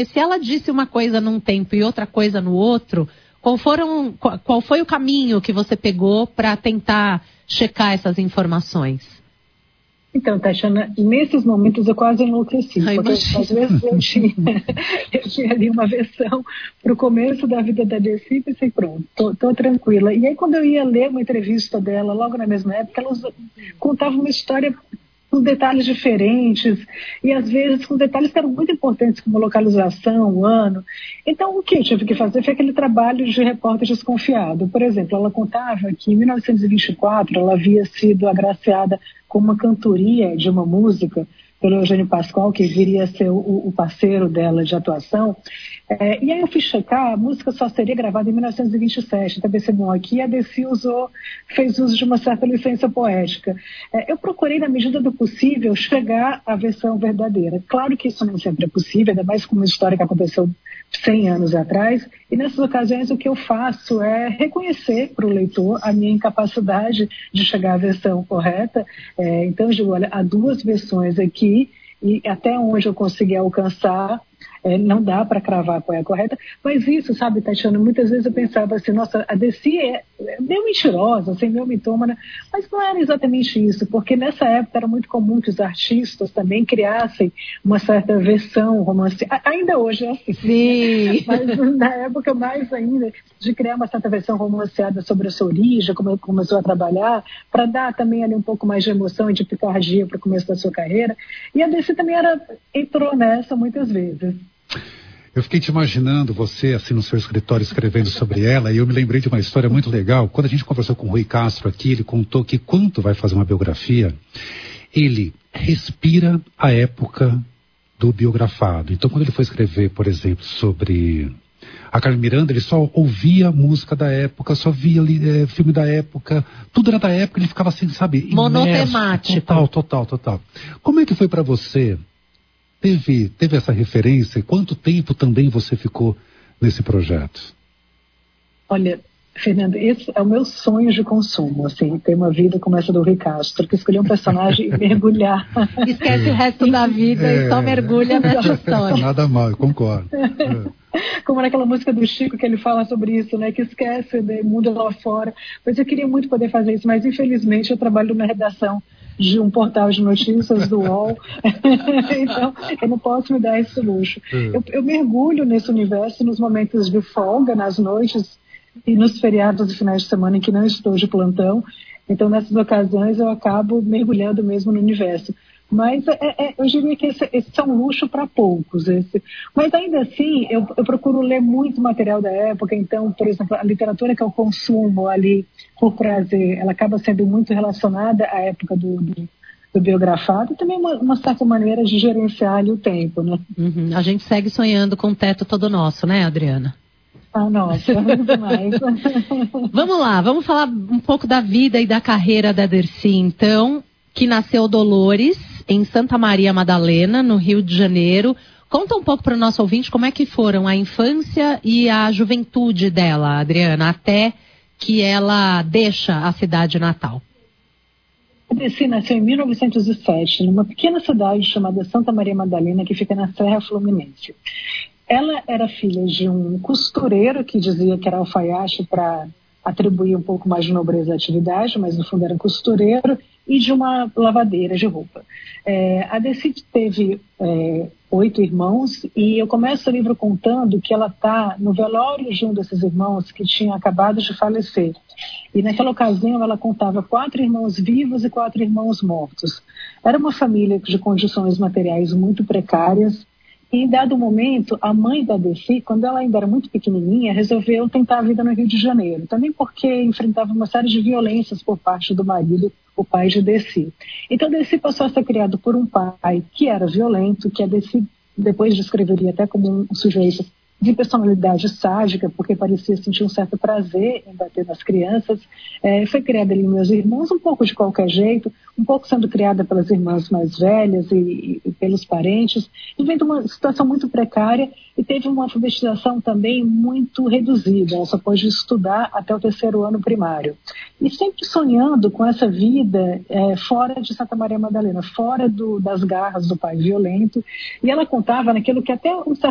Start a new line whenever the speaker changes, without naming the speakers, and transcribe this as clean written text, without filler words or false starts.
se ela disse uma coisa num tempo e outra coisa no outro, qual foi o caminho que você pegou para tentar checar essas informações?
Então, Tatiana, nesses momentos eu quase enlouqueci, porque às vezes eu tinha ali uma versão para o começo da vida da Dercy e pensei, pronto, tô tranquila. E aí quando eu ia ler uma entrevista dela, logo na mesma época, ela contava uma história com detalhes diferentes, e às vezes com detalhes que eram muito importantes, como localização, o ano. Então, o que eu tive que fazer foi aquele trabalho de repórter desconfiado. Por exemplo, ela contava que em 1924 ela havia sido agraciada com uma cantoria de uma música pelo Eugênio Pascoal, que viria a ser o parceiro dela de atuação. E aí eu fui checar, a música só seria gravada em 1927, então pensei, bom, aqui a Dercy fez uso de uma certa licença poética. Eu procurei, na medida do possível, chegar à versão verdadeira. Claro que isso nem sempre é possível, ainda mais com uma história que aconteceu 100 anos atrás, e nessas ocasiões o que eu faço é reconhecer para o leitor a minha incapacidade de chegar à versão correta. Então eu digo, olha, há duas versões aqui, e até onde eu consegui alcançar, não dá para cravar qual é a correta, mas isso, sabe, Tatiana, muitas vezes eu pensava assim, nossa, a Dercy é meio mentirosa, assim, meio mitômana, mas não era exatamente isso, porque nessa época era muito comum que os artistas também criassem uma certa versão romanceada, ainda hoje é assim,
sim.
Mas na época mais ainda, de criar uma certa versão romanceada sobre a sua origem, como ela começou a trabalhar, para dar também ali um pouco mais de emoção e de picardia para o começo da sua carreira, e a Dercy também entrou nessa muitas vezes.
Eu fiquei te imaginando você, assim, no seu escritório escrevendo sobre ela, e eu me lembrei de uma história muito legal. Quando a gente conversou com o Rui Castro aqui, ele contou que quando vai fazer uma biografia, ele respira a época do biografado. Então, quando ele foi escrever, por exemplo, sobre a Carmen Miranda, ele só ouvia música da época, só via filme da época, tudo era da época, ele ficava assim, sabe, imerso.
Monotemático.
Total. Como é que foi para você? Teve essa referência? E quanto tempo também você ficou nesse projeto?
Olha, Fernando, esse é o meu sonho de consumo, assim, ter uma vida como essa do Rui Castro, que escolher um personagem e mergulhar.
Esquece o resto da vida e só mergulha nessa história.
Nada mal, eu concordo.
Como naquela música do Chico que ele fala sobre isso, né, que esquece do mundo lá fora. Mas eu queria muito poder fazer isso, mas infelizmente eu trabalho na redação de um portal de notícias do UOL, então eu não posso me dar esse luxo. Eu mergulho nesse universo nos momentos de folga, nas noites e nos feriados de finais de semana em que não estou de plantão, então nessas ocasiões eu acabo mergulhando mesmo no universo. Mas eu diria que esse é um luxo para poucos. Mas ainda assim, eu procuro ler muito material da época. Então, por exemplo, a literatura que eu consumo ali por prazer, ela acaba sendo muito relacionada à época do biografado e também uma certa maneira de gerenciar ali o tempo, né?
Uhum. A gente segue sonhando com o teto todo nosso, né, Adriana?
Ah, nossa, muito mais.
Vamos lá, vamos falar um pouco da vida e da carreira da Dercy, então, que nasceu Dolores, em Santa Maria Madalena, no Rio de Janeiro. Conta um pouco para o nosso ouvinte como é que foram a infância e a juventude dela, Adriana, até que ela deixa a cidade natal.
A Dercy nasceu em 1907, numa pequena cidade chamada Santa Maria Madalena, que fica na Serra Fluminense. Ela era filha de um costureiro que dizia que era alfaiate para atribuir um pouco mais de nobreza à atividade, mas no fundo era costureiro, e de uma lavadeira de roupa. A Dercy teve 8 irmãos, e eu começo o livro contando que ela está no velório de um desses irmãos que tinha acabado de falecer. E naquela ocasião ela contava 4 irmãos vivos e 4 irmãos mortos. Era uma família de condições materiais muito precárias, e em dado momento, a mãe da Dercy, quando ela ainda era muito pequenininha, resolveu tentar a vida no Rio de Janeiro. Também porque enfrentava uma série de violências por parte do marido, o pai de Dercy. Então, Dercy passou a ser criado por um pai que era violento, que a Dercy depois descreveria até como um sujeito de personalidade sádica, porque parecia sentir um certo prazer em bater nas crianças. Foi criada ali meus irmãos, um pouco de qualquer jeito, um pouco sendo criada pelas irmãs mais velhas e pelos parentes, e vem de uma situação muito precária e teve uma alfabetização também muito reduzida. Ela só pôde estudar até o 3º ano primário. E sempre sonhando com essa vida fora de Santa Maria Madalena, fora das garras do pai violento. E ela contava naquilo que até um certo